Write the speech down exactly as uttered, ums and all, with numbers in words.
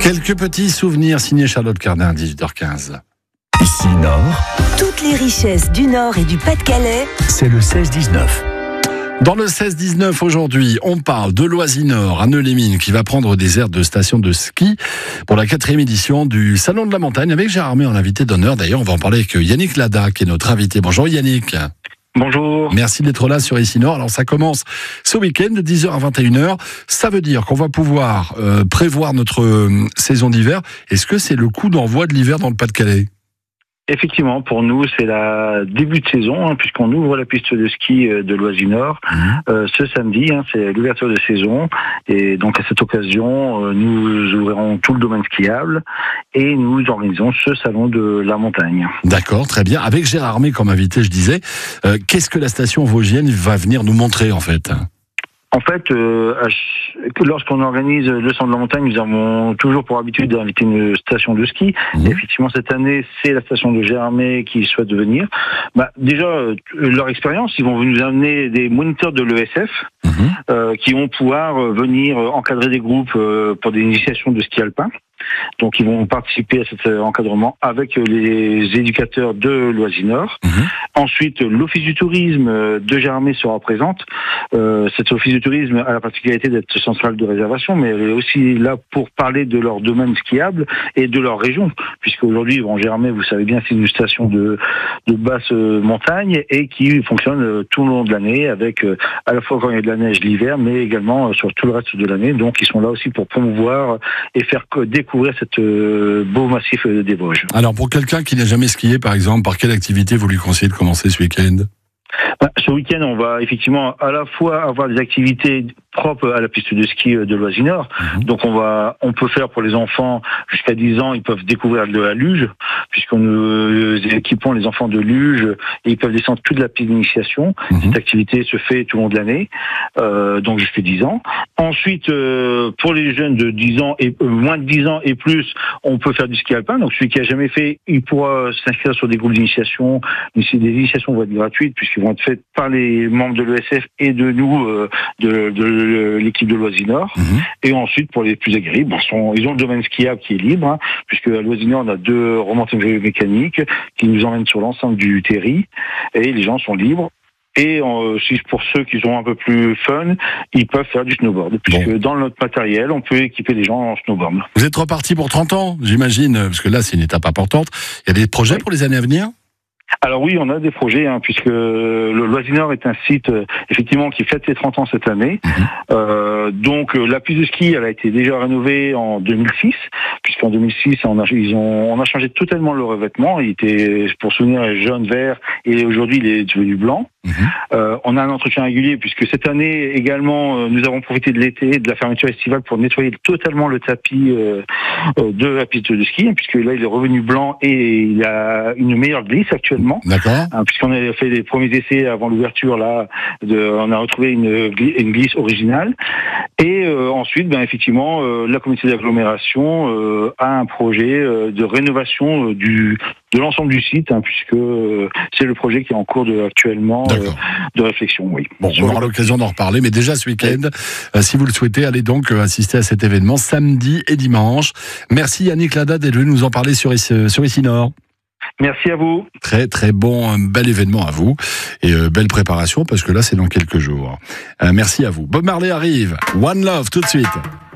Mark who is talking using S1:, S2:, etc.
S1: Quelques petits souvenirs signés Charlotte Cardin, dix-huit heures quinze.
S2: Ici Nord,
S3: Toutes les richesses du Nord et du Pas-de-Calais.
S2: c'est le seize dix-neuf.
S1: Dans le seize dix-neuf aujourd'hui, on parle de Loisinor à Nœux-les-Mines qui va prendre des aires de station de ski pour la quatrième édition du Salon de la Montagne avec Gérard May en invité d'honneur. D'ailleurs, on va en parler avec Yannick Lada qui est notre invité. Bonjour Yannick.
S4: Bonjour.
S1: Merci d'être là sur Ici Nord. Alors ça commence ce week-end de dix heures à vingt et une heures. Ça veut dire qu'on va pouvoir euh, prévoir notre euh, saison d'hiver. Est-ce que c'est le coup d'envoi de l'hiver dans le Pas-de-Calais ?
S4: Effectivement, pour nous, c'est la début de saison, hein, puisqu'on ouvre la piste de ski euh, de Loisinor
S1: Mmh.
S4: euh, ce samedi. Hein, c'est l'ouverture de saison. Et donc, à cette occasion, euh, nous ouvrirons tout le domaine skiable et nous organisons ce salon de la montagne.
S1: D'accord, très bien. Avec Gérard May comme invité, je disais, euh, qu'est-ce que la station vosgienne va venir nous montrer en fait ?
S4: En fait, euh, à ch- lorsqu'on organise le Salon de la Montagne, nous avons toujours pour habitude d'inviter une station de ski.
S1: Mmh.
S4: Et effectivement, cette année, c'est la station de Gérard May qui souhaite venir. Bah, déjà, euh, leur expérience, ils vont nous amener des moniteurs de l'E S F
S1: Mmh.
S4: euh, qui vont pouvoir euh, venir euh, encadrer des groupes euh, pour des initiations de ski alpin. Donc, ils vont participer à cet euh, encadrement avec euh, les éducateurs de Loisinor.
S1: Mmh.
S4: Ensuite, l'Office du tourisme euh, de Gérard May sera présente. Euh, cet Office du tourisme a la particularité d'être centrale de réservation, mais elle est aussi là pour parler de leur domaine skiable et de leur région. Puisqu'aujourd'hui, bon, Gérard May, vous savez bien, c'est une station de, de basse euh, montagne et qui fonctionne euh, tout le long de l'année avec euh, à la fois quand il y a de la neige l'hiver, mais également euh, sur tout le reste de l'année. Donc, ils sont là aussi pour promouvoir et faire co- découvrir cet euh, beau massif euh, des Vosges.
S1: Alors pour quelqu'un qui n'a jamais skié par exemple, par quelle activité vous lui conseillez de commencer ce week-end ?
S4: Bah, ce week-end, on va effectivement à la fois avoir des activités propres à la piste de ski de Loisinor.
S1: Mmh.
S4: Donc on va, on peut faire pour les enfants jusqu'à dix ans, ils peuvent découvrir de la luge, puisqu'on nous équipons les enfants de luge et ils peuvent descendre toute la piste d'initiation.
S1: Mmh.
S4: Cette activité se fait tout au long de l'année, euh, donc jusqu'à dix ans. Ensuite, euh, pour les jeunes de dix ans et euh, moins de dix ans et plus, on peut faire du ski alpin. Donc celui qui a jamais fait, il pourra s'inscrire sur des groupes d'initiation. Mais si des initiations vont être gratuites puisqu'ils vont être faites par les membres de l'E S F et de nous, euh, de, de l'équipe de Loisinor.
S1: Mmh.
S4: Et ensuite, pour les plus aguerris, ben, sont, ils ont le domaine skiable qui est libre, hein, puisque à Loisinor, on a deux remontées mécaniques qui nous emmènent sur l'ensemble du terri, et les gens sont libres. Et euh, si pour ceux qui sont un peu plus fun, ils peuvent faire du snowboard, puisque
S1: Bon.
S4: dans notre matériel, on peut équiper les gens en snowboard.
S1: Vous êtes reparti pour trente ans, j'imagine, parce que là c'est une étape importante. Il y a des projets pour les années à venir ?
S4: Alors oui, on a des projets, hein, puisque le Loisinor est un site euh, effectivement qui fête ses trente ans cette année.
S1: Mmh.
S4: Euh, donc euh, la piste de ski, elle a été déjà rénovée en deux mille six, puisqu'en deux mille six, on a, ils ont, on a changé totalement le revêtement. Il était, pour souvenir, jaune, vert, et aujourd'hui il est devenu blanc.
S1: Mmh.
S4: Euh, on a un entretien régulier, puisque cette année également, euh, nous avons profité de l'été, de la fermeture estivale, pour nettoyer totalement le tapis euh, euh, de la piste de ski, hein, puisque là il est revenu blanc et il a une meilleure glisse actuellement.
S1: D'accord.
S4: Hein, puisqu'on a fait des premiers essais avant l'ouverture, là, de, on a retrouvé une, gli- une glisse originale. Et euh, ensuite, ben effectivement, euh, la communauté d'agglomération euh, a un projet euh, de rénovation euh, du de l'ensemble du site, hein, puisque euh, c'est le projet qui est en cours de, actuellement euh,
S1: D'accord.
S4: de réflexion. Oui.
S1: Bon, on aura l'occasion d'en reparler, mais déjà ce week-end, euh, si vous le souhaitez, allez donc euh, assister à cet événement samedi et dimanche. Merci Yannick Lada d'être venu nous en parler sur, Is- sur Ici Nord.
S4: Merci à vous.
S1: Très très bon, un bel événement à vous et euh, belle préparation parce que là c'est dans quelques jours. Euh, merci à vous. Bob Marley arrive, One Love tout de suite.